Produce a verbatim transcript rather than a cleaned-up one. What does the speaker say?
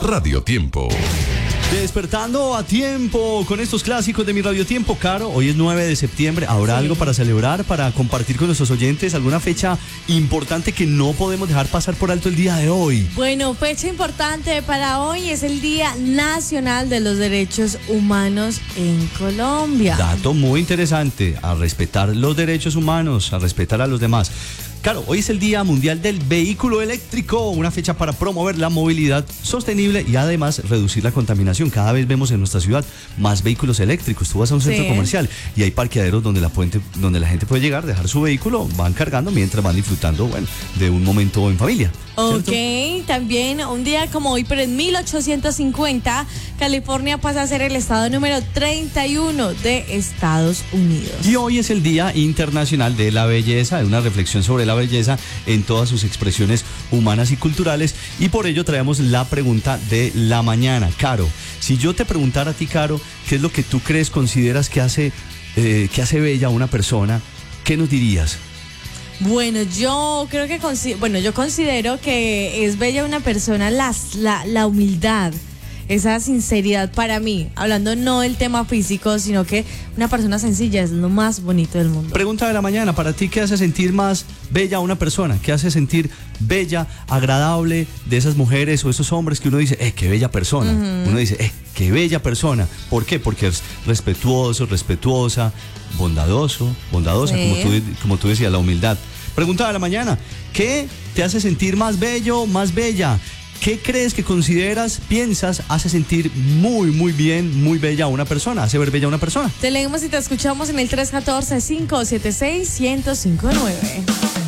Radio Tiempo. Despertando a tiempo con estos clásicos de mi Radio Tiempo. Caro, hoy es nueve de septiembre. ¿Habrá sí. algo para celebrar, para compartir con nuestros oyentes? ¿Alguna fecha importante que no podemos dejar pasar por alto el día de hoy? Bueno, fecha importante para hoy es el Día Nacional de los Derechos Humanos en Colombia. Dato muy interesante, a respetar los derechos humanos, a respetar a los demás. Claro, hoy es el Día Mundial del Vehículo Eléctrico, una fecha para promover la movilidad sostenible y además reducir la contaminación. Cada vez vemos en nuestra ciudad más vehículos eléctricos. Tú vas a un centro sí. comercial y hay parqueaderos donde la, puente, donde la gente puede llegar, dejar su vehículo, van cargando mientras van disfrutando, bueno, de un momento en familia. Ok, ¿cierto? También un día como hoy, pero en mil ochocientos cincuenta, California pasa a ser el estado número treinta y uno de Estados Unidos. Y hoy es el Día Internacional de la Belleza, de una reflexión sobre la belleza en todas sus expresiones humanas y culturales, y por ello traemos la pregunta de la mañana. Caro, si yo te preguntara a ti, Caro, ¿qué es lo que tú crees, consideras que hace, eh, que hace bella a una persona? ¿Qué nos dirías? Bueno, yo creo que, bueno, yo considero que es bella una persona la, la, la humildad, esa sinceridad para mí, hablando no del tema físico, sino que una persona sencilla es lo más bonito del mundo. Pregunta de la mañana, para ti, ¿qué hace sentir más bella a una persona? ¿Qué hace sentir bella, agradable de esas mujeres o esos hombres que uno dice, eh, qué bella persona? Uh-huh. Uno dice, eh, qué bella persona. ¿Por qué? Porque es respetuoso, respetuosa, bondadoso, bondadosa, sí. como tú, como tú decías, la humildad. Pregunta de la mañana, ¿qué te hace sentir más bello, más bella? ¿Qué crees que consideras, piensas, hace sentir muy, muy bien, muy bella a una persona? Hace ver bella a una persona. Te leemos y te escuchamos en el tres uno cuatro, cinco siete seis, uno cero cinco nueve.